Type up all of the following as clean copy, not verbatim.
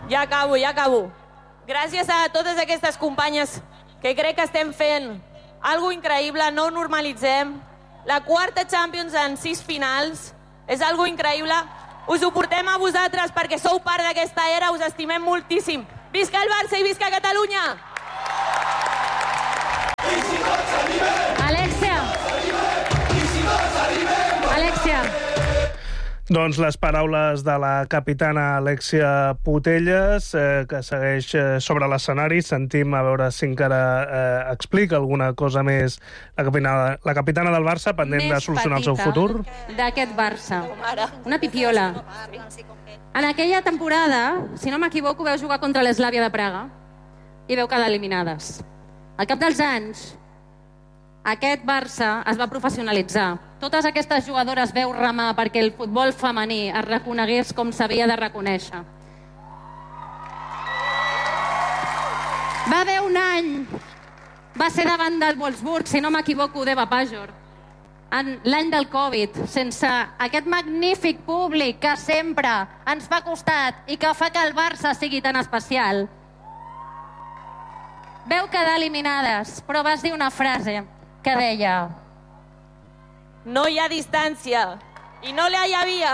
Ja acabo. Gràcies a totes aquestes companyes que crec que estem fent algo increïble, no ho normalitzem. La quarta Champions en 6 finals és algo increïble. Us ho portem a vosaltres perquè sou part d'aquesta era, us estimem moltíssim. Visca el Barça i visca Catalunya! Alexia. Doncs les paraules de la capitana Alexia Putellas, que segueix sobre l'escenari. Sentim a veure si encara explica alguna cosa més la capitana del Barça, pendent de solucionar el seu futur. D'aquest Barça. Una pipiola. En aquella temporada, si no m'equivoco, veu jugar contra l'Eslàvia de Praga i veu quedar eliminades. Al cap dels anys, aquest Barça es va professionalitzar. Totes aquestes jugadores veu remar perquè el futbol femení es reconegués com s'havia de reconèixer. Va haver un any, va ser davant del Wolfsburg, si no m'equivoco, d'Eva Pajor, l'any del Covid, sense aquest magnífic públic que sempre ens fa costat i que fa que el Barça sigui tan especial. Veu quedar eliminades, però vas dir una frase que deia: no hi ha distància, i no la hi havia.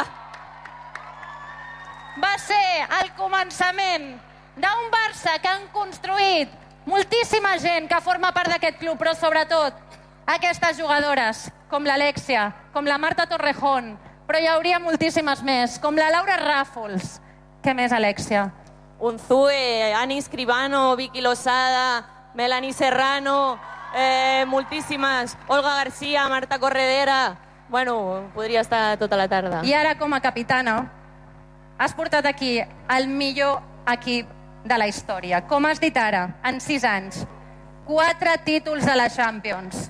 Va ser el començament d'un Barça que han construït moltíssima gent que forma part d'aquest club, però sobretot aquestes jugadores, com l'Alexia, com la Marta Torrejón, però hi hauria moltíssimes més, com la Laura Ràfols. Què més, Alexia? Unzue, Ani Escribano, Vicky Losada, Melanie Serrano, moltíssimes, Olga García, Marta Corredera. Bueno, podria estar tota la tarda. I ara, com a capitana, has portat aquí el millor equip de la història. Com has dit ara, en 6 anys, 4 títols de la Champions.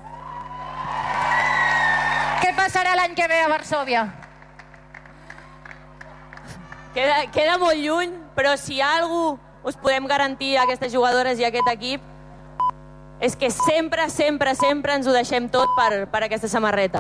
Què passarà l'any que ve a Varsòvia? Queda molt lluny, però si algú us podem garantir a aquestes jugadores i a aquest equip és que sempre ens ho deixem tot per aquesta samarreta.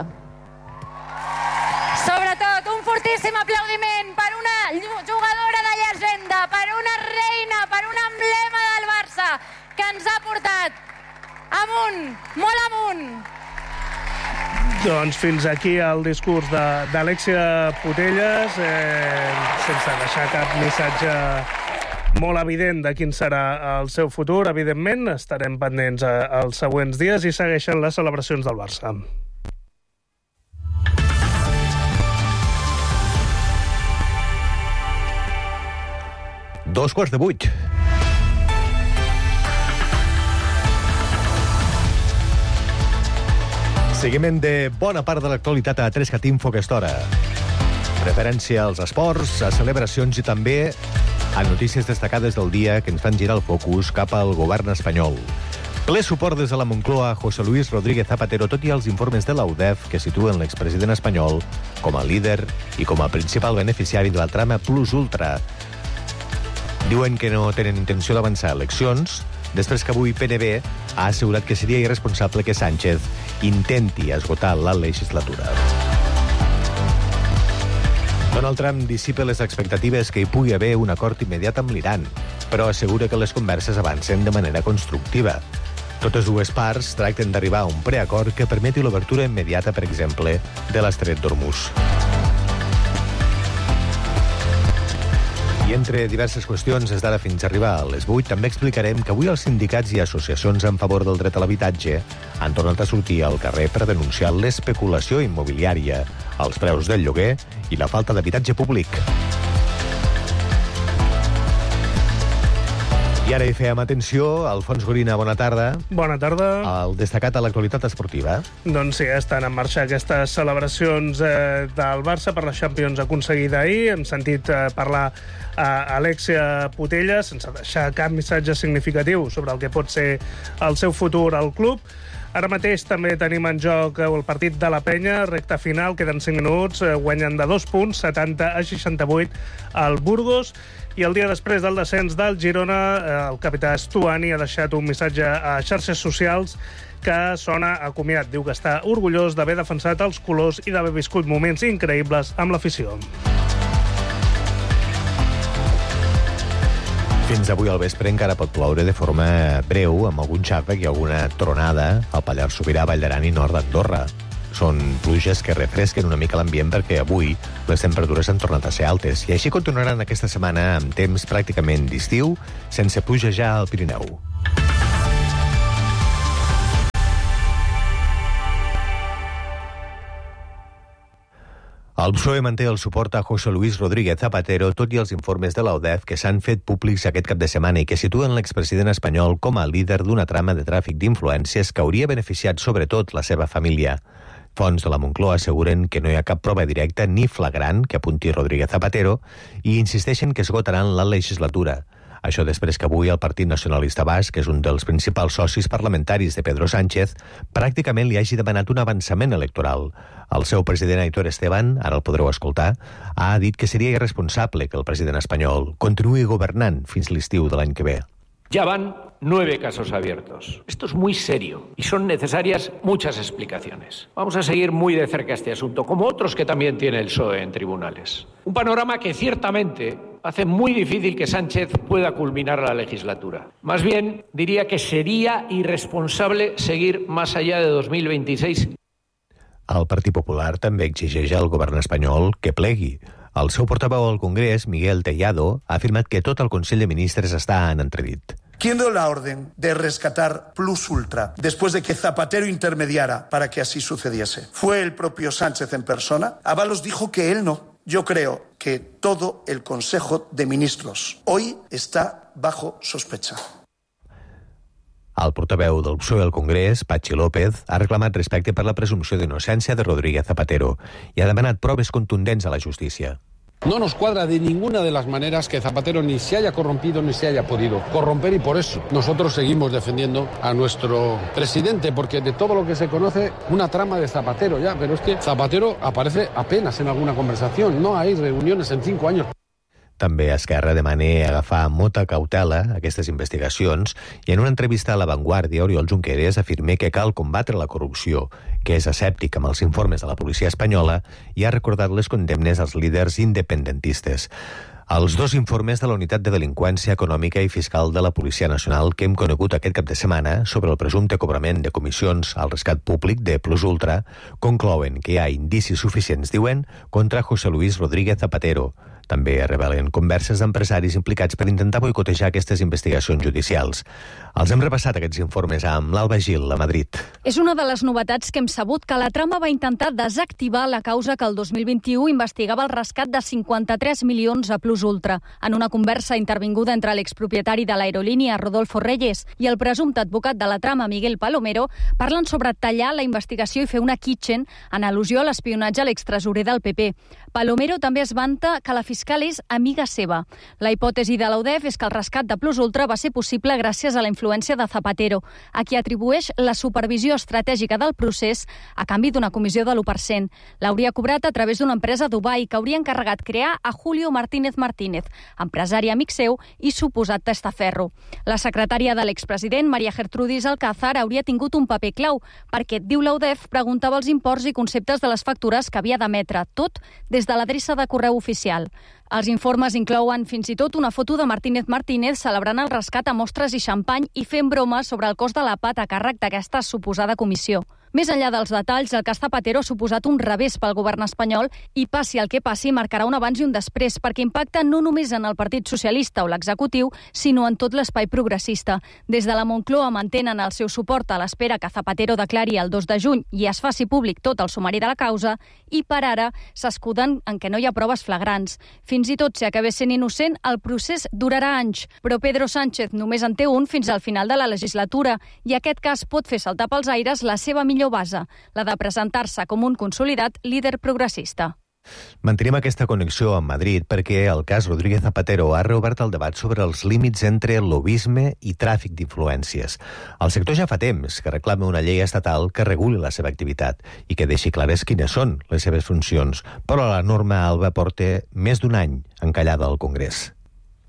Sobretot, un fortíssim aplaudiment per una jugadora de llegenda, per una reina, per un emblema del Barça que ens ha portat amunt, molt amunt. Doncs fins aquí el discurs d'Alexia Putellas, sense deixar cap missatge molt evident de quin serà el seu futur. Evidentment, estarem pendents els següents dies i segueixen les celebracions del Barça. Dos quarts de 8. Seguiment de bona part de l'actualitat a 3cat Info aquesta hora. Referència als esports, a celebracions i també a notícies destacades del dia que ens fan girar el focus cap al govern espanyol. Ple suport des de la Moncloa a José Luis Rodríguez Zapatero, tot i els informes de l'UDEF que situen l'expresident espanyol com a líder i com a principal beneficiari de la trama Plus Ultra. Diuen que no tenen intenció d'avançar eleccions, després que avui PNB ha assegurat que seria irresponsable que Sánchez intenti esgotar la legislatura. Donald Trump dissipa les expectatives que hi pugui haver un acord immediat amb l'Iran, però assegura que les converses avancen de manera constructiva. Totes dues parts tracten d'arribar a un preacord que permeti l'obertura immediata, per exemple, de l'estret d'Hormuz. I entre diverses qüestions, des d'ara fins a arribar a les 8, també explicarem que avui els sindicats i associacions en favor del dret a l'habitatge han tornat a sortir al carrer per denunciar l'especulació immobiliària, els preus del lloguer i la falta d'habitatge públic. I ara hi fèiem atenció. Alfons Gorina, bona tarda. Bona tarda. El destacat a l'actualitat esportiva. Doncs sí, estan en marxa aquestes celebracions del Barça per la Champions aconseguida ahir. Hem sentit parlar a Alexia Putellas, sense deixar cap missatge significatiu sobre el que pot ser el seu futur al club. Ara mateix també tenim en joc el partit de la Penya, recta final, queden 5 minuts, guanyen de 2 punts, 70-68 al Burgos, i el dia després del descens del Girona, el capità Stuani ha deixat un missatge a xarxes socials que sona a comiat. Diu que està orgullós d'haver defensat els colors i d'haver viscut moments increïbles amb l'afició. Fins avui al vespre encara pot ploure de forma breu, amb algun xàfec i alguna tronada al Pallars Sobirà, Vall d'Aran i nord d'Andorra. Són pluges que refresquen una mica l'ambient perquè avui les temperatures han tornat a ser altes i així continuaran aquesta setmana amb temps pràcticament d'estiu, sense plugejar al Pirineu. El PSOE manté el suport a José Luis Rodríguez Zapatero, tot i els informes de l'UDEF que s'han fet públics aquest cap de setmana i que situen l'expresident espanyol com a líder d'una trama de tràfic d'influències que hauria beneficiat sobretot la seva família. Fonts de la Moncloa asseguren que no hi ha cap prova directa ni flagrant que apunti Rodríguez Zapatero i insisteixen que esgotaran la legislatura. Això després que avui el Partit Nacionalista Basc, que és un dels principals socis parlamentaris de Pedro Sánchez, pràcticament li hagi demanat un avançament electoral. El seu president Aitor Esteban, ara el podreu escoltar, ha dit que seria irresponsable que el president espanyol continuï governant fins l'estiu de l'any que ve. Ya van 9 casos abiertos. Esto es muy serio y son necesarias muchas explicaciones. Vamos a seguir muy de cerca este asunto, como otros que también tiene el PSOE en tribunales. Un panorama que ciertamente hace muy difícil que Sánchez pueda culminar la legislatura. Más bien, diría que sería irresponsable seguir más allá de 2026. El Partit Popular també exigeix al govern espanyol que plegui. El seu portaveu al Congrés, Miguel Tellado, ha afirmat que tot el Consell de Ministres està en entredit. ¿Quién dio la orden de rescatar Plus Ultra después de que Zapatero intermediara para que así sucediese? ¿Fue el propio Sánchez en persona? Ábalos dijo que él no. Yo creo que todo el Consejo de Ministros hoy está bajo sospecha. El portaveu del PSOE al Congrés, Patxi López, ha reclamat respecte per la presumpció d'innocència de Rodríguez Zapatero i ha demanat proves contundents a la justícia. No nos cuadra de ninguna de las maneras que Zapatero ni se haya corrompido ni se haya podido corromper y por eso nosotros seguimos defendiendo a nuestro presidente porque de todo lo que se conoce una trama de Zapatero ya, pero es que Zapatero aparece apenas en alguna conversación, no hay reuniones en 5 años. També Esquerra demana agafar amb molta cautela aquestes investigacions i en una entrevista a La Vanguardia, Oriol Junqueras afirma que cal combatre la corrupció, que és escèptic amb els informes de la policia espanyola i ha recordat les condemnes als líders independentistes. Els 2 informes de la Unitat de Delinqüència Econòmica i Fiscal de la Policia Nacional que hem conegut aquest cap de setmana sobre el presumpte cobrament de comissions al rescat públic de Plus Ultra conclouen que hi ha indicis suficients, diuen, contra José Luis Rodríguez Zapatero. També revelen converses d'empresaris implicats per intentar boicotejar aquestes investigacions judicials. Els hem repassat aquests informes amb l'Alba Gil, a Madrid. És una de les novetats que hem sabut que la trama va intentar desactivar la causa que el 2021 investigava el rescat de 53 milions a Plus Ultra. En una conversa intervinguda entre l'expropietari de l'aerolínia, Rodolfo Reyes, i el presumpte advocat de la trama, Miguel Palomero, parlen sobre tallar la investigació i fer una kitchen en al·lusió a l'espionatge a l'extresorer del PP. Palomero també es vanta que la fiscal és amiga seva. La hipòtesi de l'UDEF és que el rescat de Plus Ultra va ser possible gràcies a la influència de Zapatero, a qui atribueix la supervisió estratègica del procés a canvi d'una comissió de l'1%. L'hauria cobrat a través d'una empresa a Dubai que hauria encarregat crear a Julio Martínez Martínez, empresari amic seu i suposat testaferro. La secretària de l'expresident, María Gertrudis Alcázar, hauria tingut un paper clau perquè, diu l'UDEF, preguntava els imports i conceptes de les factures que havia d'emetre, tot des de l'adreça de correu oficial. Els informes inclouen fins i tot una foto de Martínez Martínez celebrant el rescat a mostres i xampany i fent bromes sobre el cost de la PAT a càrrec d'aquesta suposada comissió. Més enllà dels detalls, el cas Zapatero ha suposat un revés pel govern espanyol i passi el que passi marcarà un abans i un després perquè impacta no només en el Partit Socialista o l'executiu, sinó en tot l'espai progressista. Des de la Moncloa mantenen el seu suport a l'espera que Zapatero declari el 2 de juny i es faci públic tot el sumari de la causa i per ara s'escuden en què no hi ha proves flagrants. Fins i tot si acabés sent innocent, el procés durarà anys, però Pedro Sánchez només en té un fins al final de la legislatura i aquest cas pot fer saltar pels aires la seva millor base, la de presentar-se com un consolidat líder progressista. Mantenim aquesta connexió amb Madrid perquè el cas Rodríguez Zapatero ha reobert el debat sobre els límits entre lobbisme i tràfic d'influències. El sector ja fa temps que reclama una llei estatal que reguli la seva activitat i que deixi clares quines són les seves funcions, però la norma Alba porta més d'un any encallada al Congrés.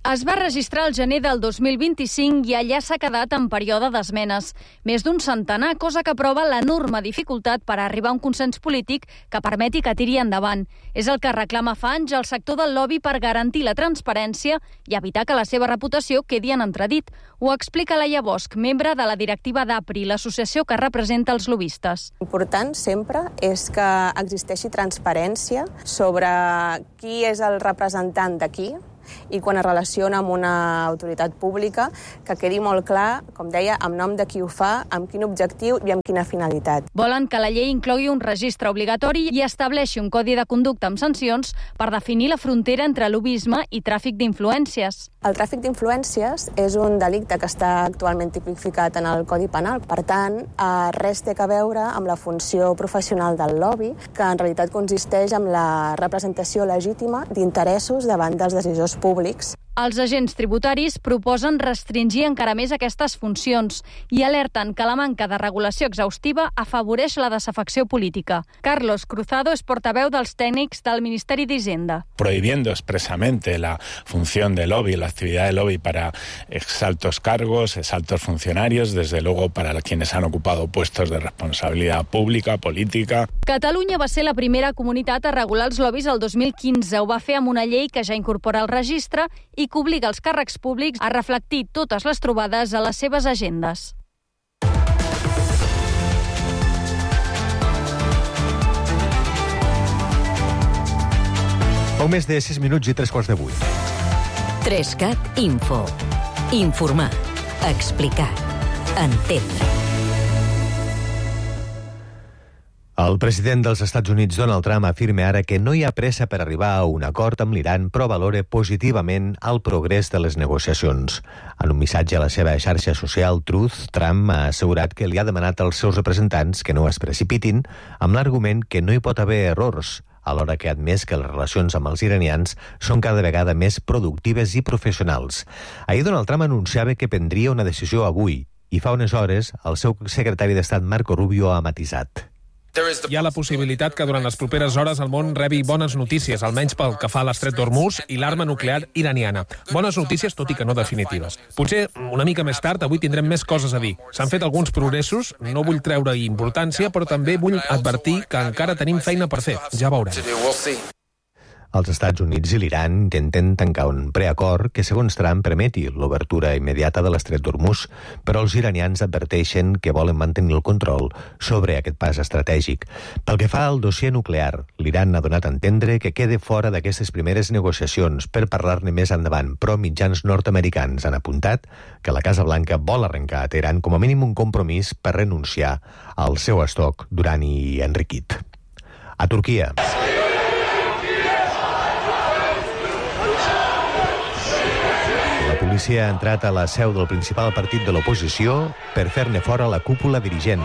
Es va registrar el gener del 2025 i allà s'ha quedat en període d'esmenes. Més d'un centenar, cosa que prova l'enorme dificultat per arribar a un consens polític que permeti que tiri endavant. És el que reclama fa anys el sector del lobby per garantir la transparència i evitar que la seva reputació quedi en entredit. Ho explica Laia Bosch, membre de la directiva d'APRI, l'associació que representa els lobbistes. L'important sempre és que existeixi transparència sobre qui és el representant de qui, i quan es relaciona amb una autoritat pública, que quedi molt clar, com deia, amb nom de qui ho fa, amb quin objectiu i amb quina finalitat. Volen que la llei inclogui un registre obligatori i estableixi un codi de conducta amb sancions per definir la frontera entre lobbisme i tràfic d'influències. El tràfic d'influències és un delicte que està actualment tipificat en el Codi Penal. Per tant, res té a veure amb la funció professional del lobby, que en realitat consisteix en la representació legítima d'interessos davant dels decisors públics. Els agents tributaris proposen restringir encara més aquestes funcions i alerten que la manca de regulació exhaustiva afavoreix la desafecció política. Carlos Cruzado és portaveu dels tècnics del Ministeri d'Hisenda. Prohibiendo expresamente la función de lobby, la actividad de lobby para exaltos cargos, exaltos funcionarios, desde luego para quienes han ocupado puestos de responsabilidad pública, política. Catalunya va ser la primera comunitat a regular els lobbies el 2015. Ho va fer amb una llei que ja incorpora el registre i que obliga els càrrecs públics a reflectir totes les trobades a les seves agendes. Poc més de 6 minuts i 7:45. 3CAT Info. Informar. Explicar. Entendre. El president dels Estats Units, Donald Trump, afirma ara que no hi ha pressa per arribar a un acord amb l'Iran, però valora positivament el progrés de les negociacions. En un missatge a la seva xarxa social Truth, Trump ha assegurat que li ha demanat als seus representants que no es precipitin amb l'argument que no hi pot haver errors, alhora que ha admès que les relacions amb els iranians són cada vegada més productives i professionals. Ahir Donald Trump anunciava que prendria una decisió avui, i fa unes hores el seu secretari d'Estat Marco Rubio ha matisat. Hi ha la possibilitat que durant les properes hores el món rebi bones notícies, almenys pel que fa a l'estret d'Hormuz i l'arma nuclear iraniana. Bones notícies, tot i que no definitives. Potser una mica més tard, avui tindrem més coses a dir. S'han fet alguns progressos, no vull treure-hi importància, però també vull advertir que encara tenim feina per fer. Ja veurem. Els Estats Units i l'Iran intenten tancar un preacord que, segons Trump, permeti l'obertura immediata de l'estret d'Hormuz, però els iranians adverteixen que volen mantenir el control sobre aquest pas estratègic. Pel que fa al dossier nuclear, l'Iran ha donat a entendre que quede fora d'aquestes primeres negociacions per parlar-ne més endavant, però mitjans nord-americans han apuntat que la Casa Blanca vol arrencar a Teheran com a mínim un compromís per renunciar al seu estoc d'urani enriquit. A Turquia. La policia ha entrat a la seu del principal partit de l'oposició per fer-ne fora la cúpula dirigent.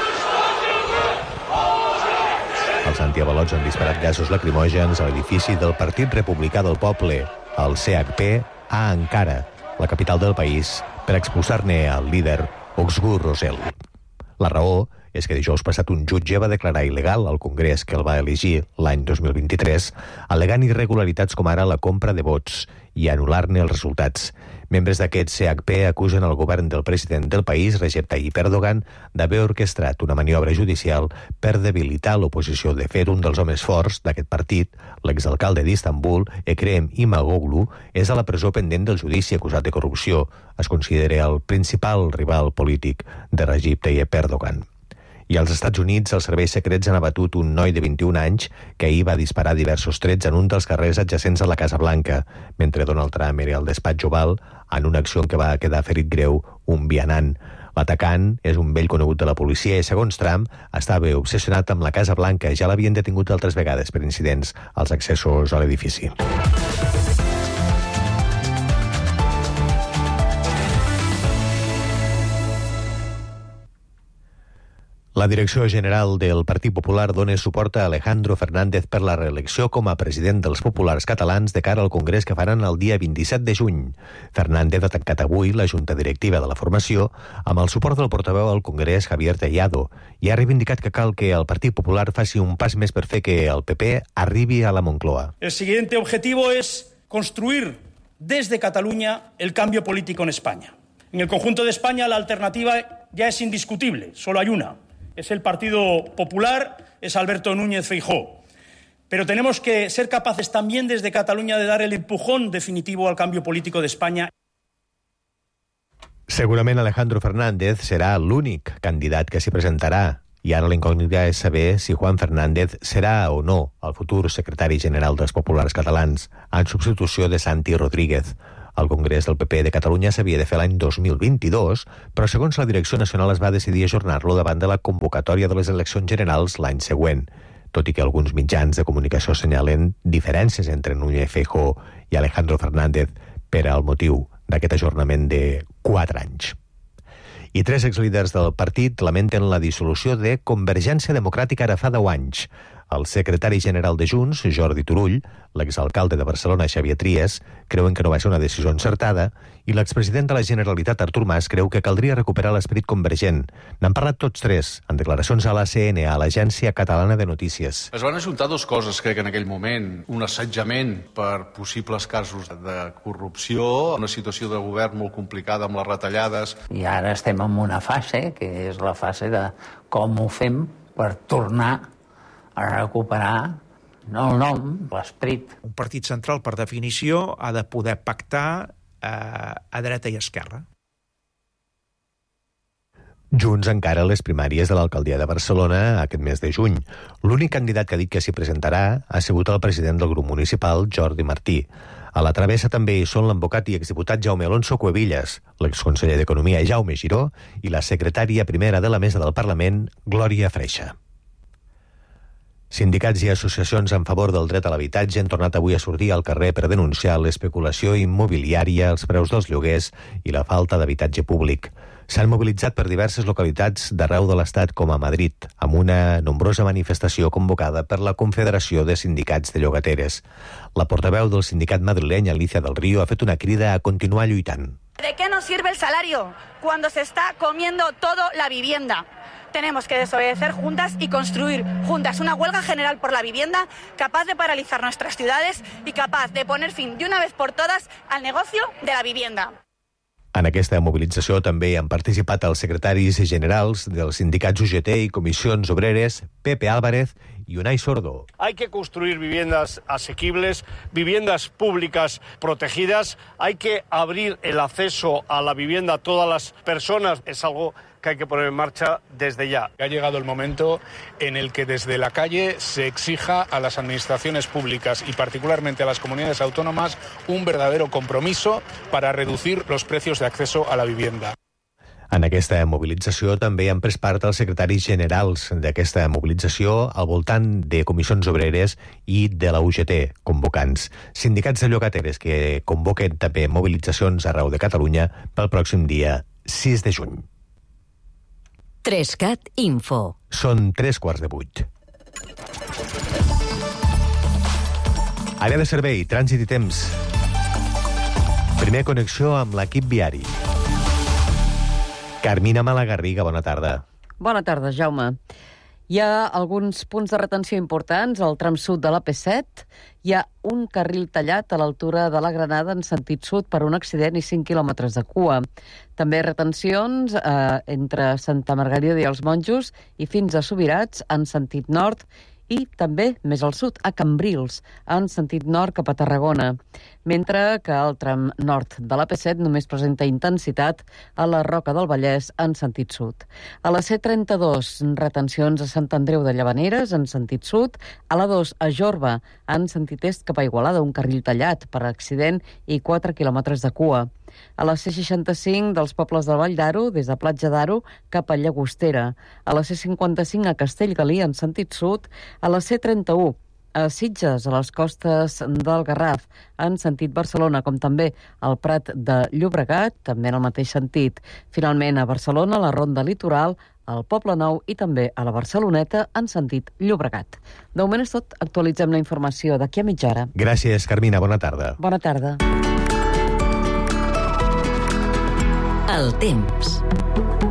Els antiavalots han disparat gasos lacrimògens a l'edifici del Partit Republicà del Poble, el CHP, a Ankara, la capital del país, per expulsar-ne el líder Özgür Özel. La raó és que dijous passat un jutge va declarar il·legal al Congrés que el va elegir l'any 2023, al·legant irregularitats com ara la compra de vots i anul·lar-ne els resultats. Membres d'aquest CHP acusen el govern del president del país, Recep Tayyip Erdogan, d'haver orquestrat una maniobra judicial per debilitar l'oposició. De fet, un dels homes forts d'aquest partit, l'exalcalde d'Istanbul, Ekrem İmamoğlu, és a la presó pendent del judici acusat de corrupció. Es considera el principal rival polític de Recep Tayyip Erdogan. I als Estats Units, els serveis secrets han abatut un noi de 21 anys que ahir va disparar diversos trets en un dels carrers adjacents a la Casa Blanca, mentre Donald Trump era al despatx oval, en una acció en què va quedar ferit greu un vianant. L'atacant és un vell conegut de la policia i, segons Trump, estava obsessionat amb la Casa Blanca. Ja l'havien detingut altres vegades per incidents als accessos a l'edifici. La direcció general del Partit Popular dona suport a Alejandro Fernández per la reelecció com a president dels populars catalans de cara al congrés que faran el dia 27 de juny. Fernández ha tancat avui la junta directiva de la formació amb el suport del portaveu al Congrés, Javier Tellado, i ha reivindicat que cal que el Partit Popular faci un pas més per fer que el PP arribi a la Moncloa. El siguiente objetivo es construir desde Cataluña el cambio político en España. En el conjunto de España la alternativa ya es indiscutible, solo hay una. Es el Partido Popular, es Alberto Núñez Feijóo. Pero tenemos que ser capaces también desde Cataluña de dar el empujón definitivo al cambio político de España. Segurament Alejandro Fernández serà l'únic candidat que s'hi presentarà i ara la incògnita és saber si Juan Fernández serà o no el futur secretari general dels Populars Catalans en substitució de Santi Rodríguez. El Congrés del PP de Catalunya s'havia de fer l'any 2022, però segons la Direcció Nacional es va decidir ajornar-lo davant de la convocatòria de les eleccions generals l'any següent, tot i que alguns mitjans de comunicació assenyalen diferències entre Núñez Feijóo i Alejandro Fernández per al motiu d'aquest ajornament de 4 anys. I 3 exlíders del partit lamenten la dissolució de Convergència Democràtica ara fa 10 anys. El secretari general de Junts, Jordi Turull, l'exalcalde de Barcelona, Xavier Trias, creuen que no va ser una decisió encertada i l'expresident de la Generalitat, Artur Mas, creu que caldria recuperar l'esperit convergent. N'han parlat tots 3 en declaracions a l'ACN, a l'Agència Catalana de Notícies. Es van ajuntar 2 coses, crec, en aquell moment. Un assetjament per possibles casos de corrupció, una situació de govern molt complicada amb les retallades. I ara estem en una fase, que és la fase de com ho fem per tornar a recuperar el nom, l'esperit. Un partit central, per definició, ha de poder pactar a dreta i esquerra. Junts encara les primàries de l'alcaldia de Barcelona aquest mes de juny. L'únic candidat que ha dit que s'hi presentarà ha sigut el president del grup municipal, Jordi Martí. A la travessa també hi són l'advocat i exdiputat Jaume Alonso Cuevillas, l'exconseller d'Economia Jaume Giró i la secretària primera de la mesa del Parlament, Glòria Freixa. Sindicats i associacions en favor del dret a l'habitatge han tornat avui a sortir al carrer per denunciar l'especulació immobiliària, els preus dels lloguers i la falta d'habitatge públic. S'han mobilitzat per diverses localitats d'arreu de l'Estat, com a Madrid, amb una nombrosa manifestació convocada per la Confederació de Sindicats de Llogateres. La portaveu del sindicat madrileny, Alicia del Río, ha fet una crida a continuar lluitant. ¿De qué nos sirve el salario cuando se está comiendo todo la vivienda? Tenemos que desobedecer juntas y construir juntas una huelga general por la vivienda capaz de paralizar nuestras ciudades y capaz de poner fin de una vez por todas al negocio de la vivienda. En aquesta mobilització també han participat els secretaris generals dels sindicats UGT i comissions obreres, Pepe Álvarez y Unai Sordo. Hay que construir viviendas asequibles, viviendas públicas protegidas, hay que abrir el acceso a la vivienda a todas las personas, es algo que hay que poner en marcha desde ya. Ha llegado el momento en el que desde la calle se exija a las administraciones públicas y particularmente a las comunidades autónomas un verdadero compromiso para reducir los precios de acceso a la vivienda. En aquesta mobilització també han pres part els secretaris generals d'aquesta mobilització al voltant de comissions obreres i de la UGT, convocants. Sindicats de llogateres que convoquen també mobilitzacions arreu de Catalunya pel pròxim dia 6 de juny. 3CAT Info. Són 7:45. Àrea de servei, trànsit i temps. Primer connexió amb l'equip viari. Carmina Malagarriga, bona tarda. Bona tarda, Jaume. Hi ha alguns punts de retenció importants al tram sud de l'AP7. Hi ha un carril tallat a l'altura de la Granada en sentit sud per un accident i 5 quilòmetres de cua. També retencions entre Santa Margarida i els Monjos i fins a Subirats en sentit nord i també més al sud, a Cambrils, en sentit nord cap a Tarragona, mentre que el tram nord de l'AP7 només presenta intensitat a la Roca del Vallès en sentit sud. A la C32, retencions a Sant Andreu de Llavaneres en sentit sud, a la 2 a Jorba en sentit est cap a Igualada, un carril tallat per accident i 4 quilòmetres de cua. A la C65 dels Pobles del Vall d'Aro, des de Platja d'Aro cap a Llagostera. A la C55 a Castellgalí en sentit sud, a la C31 a Sitges, a les costes del Garraf, en sentit Barcelona, com també al Prat de Llobregat, també en el mateix sentit. Finalment, a Barcelona, la Ronda Litoral, al Poble Nou i també a la Barceloneta, en sentit Llobregat. De moment és tot. Actualitzem la informació d'aquí a mitja hora. Gràcies, Carmina. Bona tarda. Bona tarda. El temps.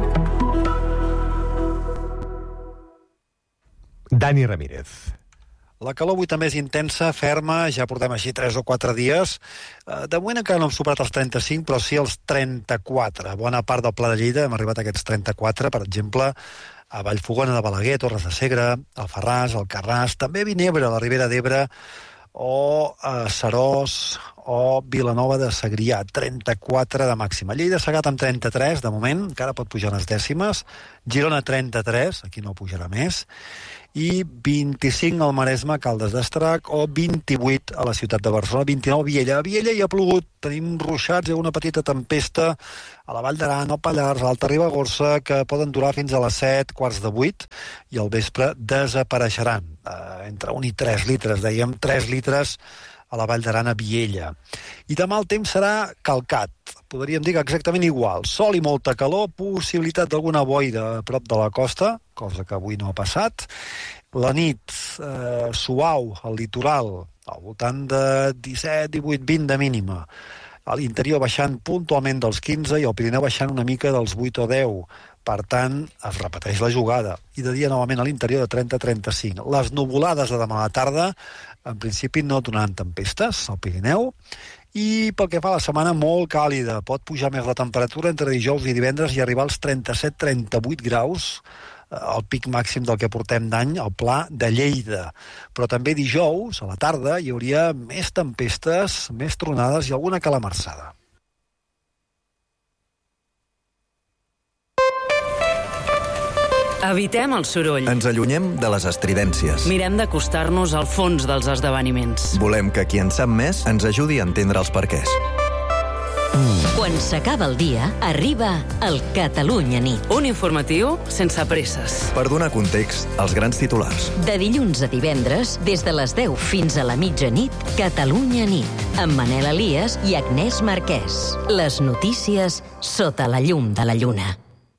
Dani Ramírez. La calor avui també és intensa, ferma, ja portem així 3 o 4 dies. De moment encara no hem superat els 35, però sí els 34. Bona part del Pla de Lleida hem arribat a aquests 34, per exemple, a Vallfogona de Balaguer, Torres de Segre, Alfarràs, Alcarràs, també Vinebre, a la Ribera d'Ebre, o a Seròs, o Vilanova de Segrià, 34 de màxima. Lleida s'ha quedat amb 33, de moment, encara pot pujar unes dècimes. Girona, 33, aquí no pujarà més. I 25 al Maresme, Caldes d'Estrac, o 28 a la ciutat de Barcelona, 29 a Viella. A Viella hi ha plogut, tenim ruixats, hi ha una petita tempesta a la Vall d'Aran, al Pallars, a l'Alta Ribagorça, que poden durar fins a les 7, quarts de 8, i al vespre desapareixeran. Entre 1 i 3 litres, dèiem, 3 litres a la Vall d'Aran, a Viella. I demà el temps serà calcat, podríem dir que exactament igual. Sol i molta calor, possibilitat d'alguna boira a prop de la costa, cosa que avui no ha passat. La nit, suau al litoral, al voltant de 17, 18, 20 de mínima. A l'interior baixant puntualment dels 15 i al Pirineu baixant una mica dels 8 o 10. Per tant, es repeteix la jugada. I de dia, novament, a l'interior de 30 a 35. Les nuvolades de demà a la tarda, en principi, no donaran tempestes al Pirineu. I pel que fa a la setmana, molt càlida. Pot pujar més la temperatura entre dijous i divendres i arribar als 37-38 graus, el pic màxim del que portem d'any, al Pla de Lleida. Però també dijous, a la tarda, hi hauria més tempestes, més tronades i alguna calamarsada. Evitem el soroll. Ens allunyem de les estridències. Mirem d'acostar-nos al fons dels esdeveniments. Volem que qui en sap més ens ajudi a entendre els perquès. Quan s'acaba el dia, arriba el Catalunya Nit. Un informatiu sense presses. Per donar context als grans titulars. De dilluns a divendres, des de les 10 fins a la mitjanit, Catalunya Nit, amb Manel Elias i Agnès Marquès. Les notícies sota la llum de la lluna.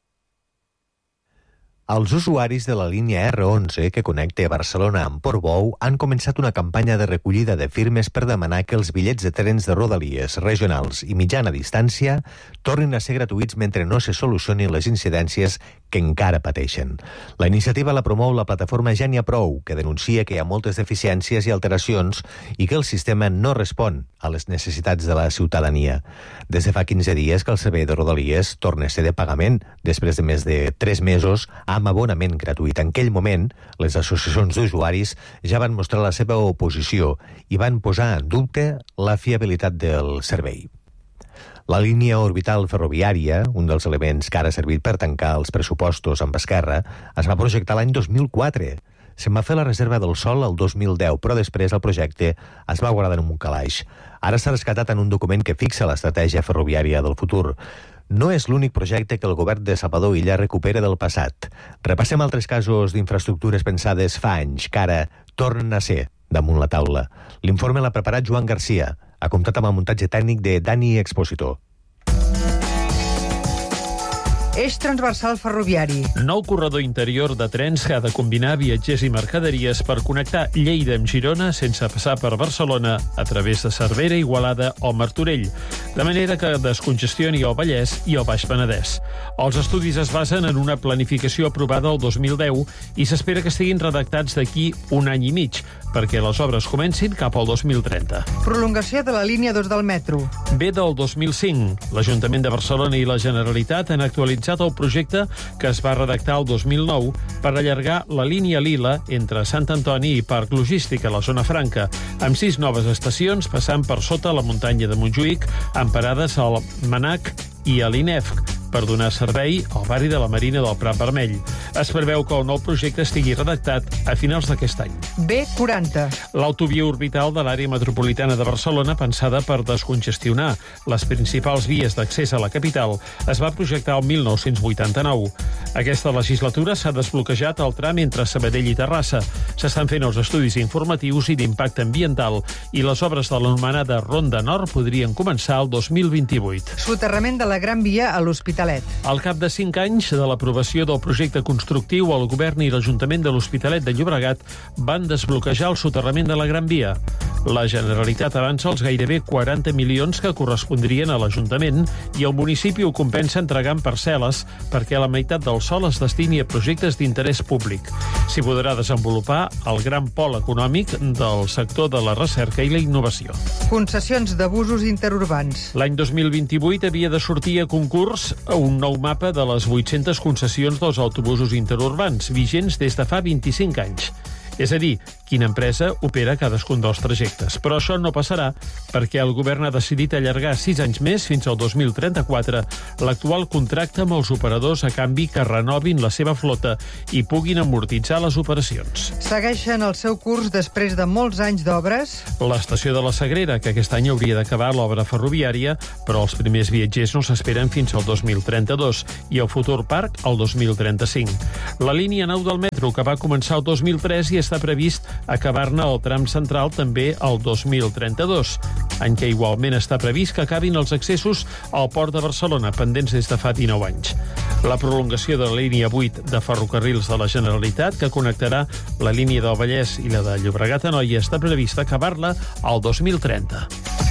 Els usuaris de la línia R11 que connecta Barcelona amb Portbou han començat una campanya de recollida de firmes per demanar que els bitllets de trens de rodalies, regionals i mitjana distància tornin a ser gratuïts mentre no se solucionin les incidències que encara pateixen. La iniciativa la promou la plataforma Ja n'hi ha prou, que denuncia que hi ha moltes deficiències i alteracions i que el sistema no respon a les necessitats de la ciutadania. Des de fa 15 dies que el servei de rodalies torna a ser de pagament, després de més de 3 mesos amb abonament gratuït. En aquell moment, les associacions d'usuaris ja van mostrar la seva oposició i van posar en dubte la fiabilitat del servei. La línia orbital ferroviària, un dels elements que ara ha servit per tancar els pressupostos amb Esquerra, es va projectar l'any 2004. Se'n va fer la reserva del Sol el 2010, però després el projecte es va guardar en un calaix. Ara s'ha rescatat en un document que fixa l'estratègia ferroviària del futur. No és l'únic projecte que el govern de Salvador Illa recupera del passat. Repassem altres casos d'infraestructures pensades fa anys, que ara tornen a ser damunt la taula. L'informe l'ha preparat Joan Garcia. Ha comptat amb el muntatge tècnic de Dani Expositor. Eix transversal ferroviari. Nou corredor interior de trens que ha de combinar viatgers i mercaderies per connectar Lleida amb Girona sense passar per Barcelona a través de Cervera, Igualada o Martorell, de manera que descongestioni el Vallès i el Baix Penedès. Els estudis es basen en una planificació aprovada el 2010 i s'espera que estiguin redactats d'aquí un any i mig, perquè les obres comencin cap al 2030. Prolongació de la línia 2 del metro. Ve del 2005. L'Ajuntament de Barcelona i la Generalitat han actualitzat el projecte que es va redactar el 2009 per allargar la línia Lila entre Sant Antoni i Parc Logístic a la Zona Franca, amb 6 noves estacions passant per sota la muntanya de Montjuïc, amb parades al Manac i a l'INEFC, per donar servei al barri de la Marina del Prat Vermell. Es preveu que el nou projecte estigui redactat a finals d'aquest any. B40. L'autovia orbital de l'àrea metropolitana de Barcelona, pensada per descongestionar les principals vies d'accés a la capital, es va projectar el 1989. Aquesta legislatura s'ha desbloquejat el tram entre Sabadell i Terrassa. S'estan fent els estudis informatius i d'impacte ambiental i les obres de l'anomenada Ronda Nord podrien començar el 2028. Soterrament de la Gran Via a l'Hospitalet. Al cap de 5 anys de l'aprovació del projecte constructiu constructiu, el govern i l'Ajuntament de l'Hospitalet de Llobregat van desbloquejar el soterrament de la Gran Via. La Generalitat avança els gairebé 40 milions que correspondrien a l'Ajuntament i el municipi ho compensa entregant parcel·les perquè la meitat del sòl es destini a projectes d'interès públic. S'hi podrà desenvolupar el gran pol econòmic del sector de la recerca i la innovació. Concessions d'abusos interurbans. L'any 2028 havia de sortir a concurs un nou mapa de les 800 concessions dels autobusos interurbans, vigents des de fa 25 anys. És a dir, quina empresa opera cadascun dels trajectes. Però això no passarà perquè el govern ha decidit allargar 6 anys més, fins al 2034, l'actual contracte amb els operadors a canvi que renovin la seva flota i puguin amortitzar les operacions. Segueixen el seu curs després de molts anys d'obres. L'estació de la Sagrera, que aquest any hauria d'acabar l'obra ferroviària, però els primers viatgers no s'esperen fins al 2032 i el futur parc al 2035. La línia 9 del metro, que va començar el 2003 i està previst acabar-ne el tram central també el 2032, any que igualment està previst que acabin els accessos al Port de Barcelona, pendents des de fa 19 anys. La prolongació de la línia 8 de ferrocarrils de la Generalitat, que connectarà la línia del Vallès i la de Llobregat Anoia, està prevista acabar-la al 2030.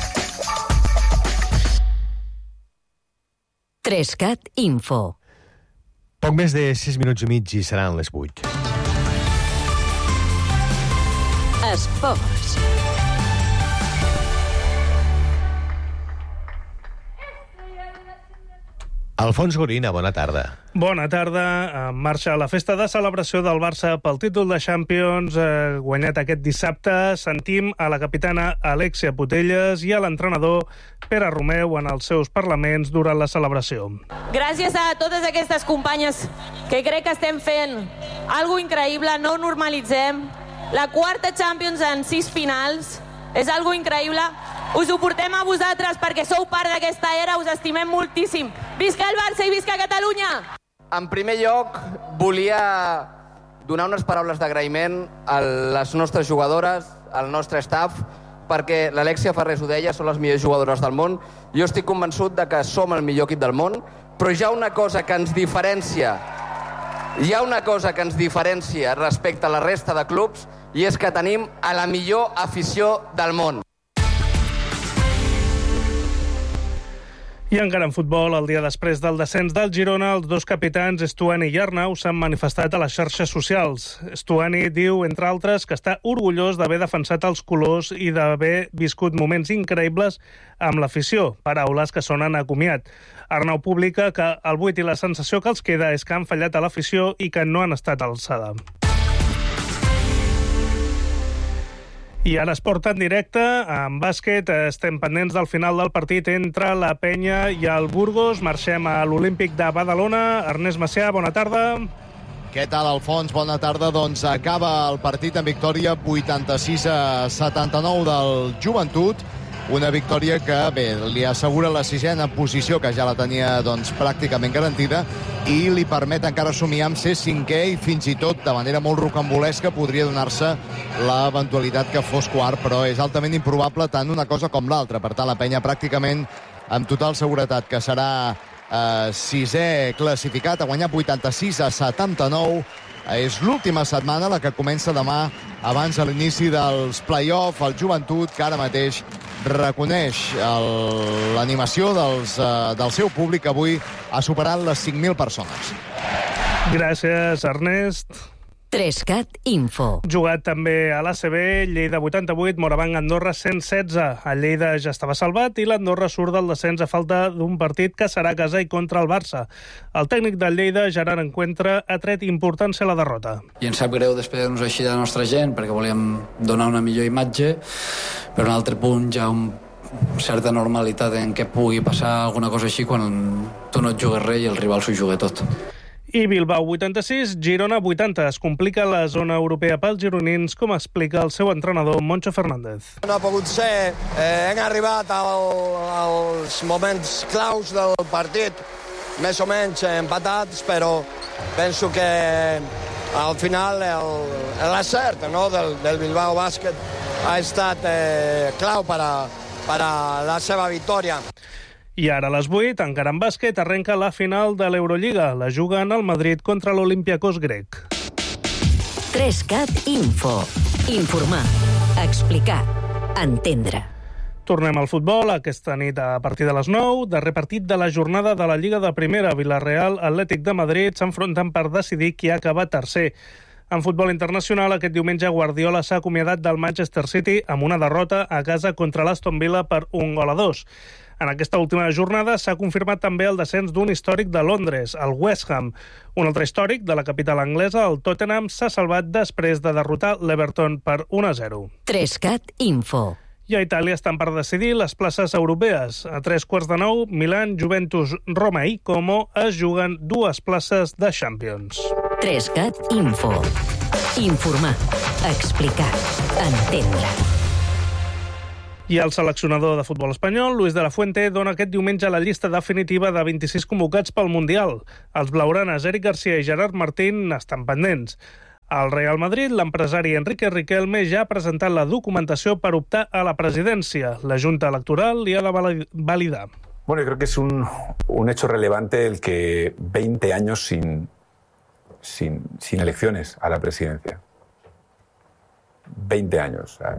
3CAT Info. Poc més de 6 minuts i mig i seran les 8. Esports. Alfons Gorina, bona tarda. Bona tarda. En marxa la festa de celebració del Barça pel títol de Champions guanyat aquest dissabte. Sentim a la capitana Alexia Putellas i a l'entrenador Pere Romeu en els seus parlaments durant la celebració. Gràcies a totes aquestes companyes que crec que estem fent algo increïble, no normalitzem. La quarta Champions en 6 finals és algo increïble. Us ho portem a vosaltres perquè sou part d'aquesta era, us estimem moltíssim. Visca el Barça i visca Catalunya! En primer lloc, volia donar unes paraules d'agraïment a les nostres jugadores, al nostre staff, perquè l'Alexia Ferrés ho deia, són les millors jugadores del món. Jo estic convençut de que som el millor equip del món, però hi ha una cosa que ens diferencia respecte a la resta de clubs, i és que tenim a la millor afició del món. I encara en futbol, el dia després del descens del Girona, els dos capitans, Estuani i Arnau, s'han manifestat a les xarxes socials. Estuani diu, entre altres, que està orgullós d'haver defensat els colors i d'haver viscut moments increïbles amb l'afició, paraules que sonen a comiat. Arnau publica que el buit i la sensació que els queda és que han fallat a l'afició i que no han estat a l'alçada. I ara esport en directe, en bàsquet, estem pendents del final del partit entre la Penya i el Burgos. Marxem a l'Olímpic de Badalona. Ernest Macià, bona tarda. Què tal, Alfons? Bona tarda. Doncs acaba el partit en victòria 86-79 del Joventut. Una victòria que, bé, li assegura la 6ª posició, que ja la tenia doncs, pràcticament garantida, i li permet encara somiar amb ser 5è i fins i tot, de manera molt rocambolesca, podria donar-se l'eventualitat que fos quart, però és altament improbable tant una cosa com l'altra. Per tant, la Penya pràcticament amb total seguretat que serà 6è classificat, ha guanyat 86-79. És l'última setmana, la que comença demà, abans de l'inici dels play-off. El Joventut, que ara mateix reconeix l'animació del seu públic, avui ha superat les 5.000 persones. Gràcies, Ernest. 3CAT Info. Jugat també a l'ACB, Lleida 88, Morabanc Andorra 116. El Lleida ja estava salvat i l'Andorra surt del descens a falta d'un partit que serà a casa i contra el Barça. El tècnic del Lleida, Gerard Encuentra, ha tret importància a la derrota. I ens sap greu despedir-nos així de la nostra gent perquè volíem donar una millor imatge, però en un altre punt ja certa normalitat en què pugui passar alguna cosa així quan tu no et jugues res i el rival s'ho juga tot. I Bilbao 86, Girona 80. Es complica la zona europea pels gironins, com explica el seu entrenador, Moncho Fernández. No ha pogut ser. Hem arribat als moments claus del partit, més o menys empatats, però penso que al final l'acert del Bilbao Bàsquet ha estat clau per a la seva victòria. I ara a les 8, encara en bàsquet, arrenca la final de l'Eurolliga. La juguen al Madrid contra l'Olympiacos grec. 3CAT Info. Informar, explicar, entendre. Tornem al futbol, aquesta nit a partir de les 9, darrer partit de la jornada de la Lliga de Primera. Villarreal, Atlètic de Madrid s'enfronten per decidir qui acaba tercer. En futbol internacional, aquest diumenge Guardiola s'ha acomiadat del Manchester City amb una derrota a casa contra l'Aston Villa per 1-2. En aquesta última jornada s'ha confirmat també el descens d'un històric de Londres, el West Ham. Un altre històric de la capital anglesa, el Tottenham, s'ha salvat després de derrotar l'Everton per 1-0. 3CAT Info. I a Itàlia estan per decidir les places europees. A 3:15, Milan, Juventus, Roma i Como es juguen 2 places de Champions. 3CAT Info. Informar, explicar, entendre. I el seleccionador de futbol espanyol, Luis de la Fuente, dona aquest diumenge la llista definitiva de 26 convocats pel Mundial. Els blaugranes Eric Garcia i Gerard Martín estan pendents. Al Real Madrid, l'empresari Enrique Riquelme ja ha presentat la documentació per optar a la presidència. La Junta Electoral li ha de validar. Bueno, yo creo que es un hecho relevante el que 20 años sin elecciones a la presidencia. 20 años, ¿sabes?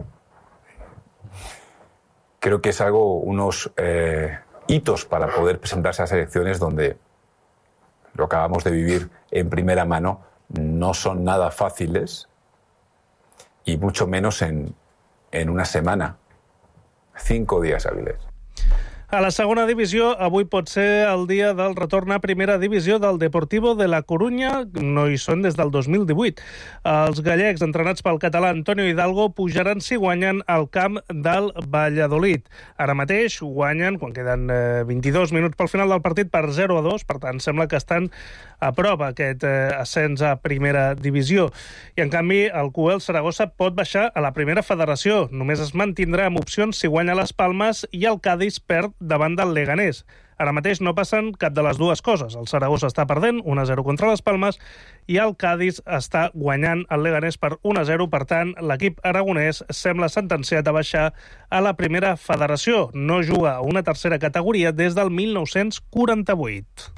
Creo que es unos hitos para poder presentarse a las elecciones donde lo acabamos de vivir en primera mano, no son nada fáciles y mucho menos en una semana, 5 días hábiles. A la segona divisió, avui pot ser el dia del retorn a primera divisió del Deportivo de la Corunya. No hi són des del 2018. Els gallecs, entrenats pel català Antonio Hidalgo, pujaran si guanyen al camp del Valladolid. Ara mateix guanyen, quan queden 22 minuts pel final del partit, per 0-2. Per tant, sembla que estan a prop aquest ascens a primera divisió. I, en canvi, el QL Saragossa pot baixar a la primera federació. Només es mantindrà amb opcions si guanya les Palmes i el Cádiz perd davant del Leganés. Ara mateix no passen cap de les dues coses. El Saragossa està perdent 1-0 contra les Palmes i el Cádiz està guanyant el Leganés per 1-0. Per tant, l'equip aragonès sembla sentenciat a baixar a la primera federació. No juga a una tercera categoria des del 1948.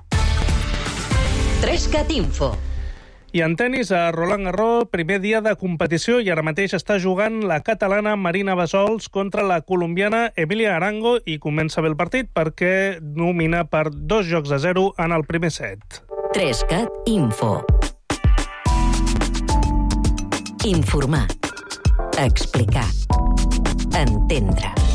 3CAT Info. I en tenis, a Roland Garros, primer dia de competició i ara mateix està jugant la catalana Marina Bassols contra la colombiana Emilia Arango i comença bé el partit perquè domina per 2-0 en el primer set. 3CAT Info. Informar, explicar, entendre.